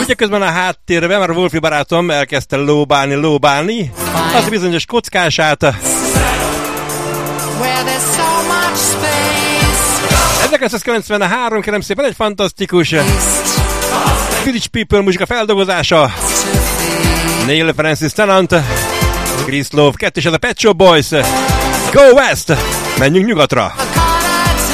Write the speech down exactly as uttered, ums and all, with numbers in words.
Ugye közben a háttérben már Wolfi barátom elkezdte lóbálni, lóbálni az bizonyos kockását. ezerkilencszázkilencvenhárom, kérem szépen, egy fantasztikus Village People muzsika feldolgozása. Neil Francis Tennant, Chris Love, kettő, ez a Pet Shop Boys. Go West! Menjünk nyugatra!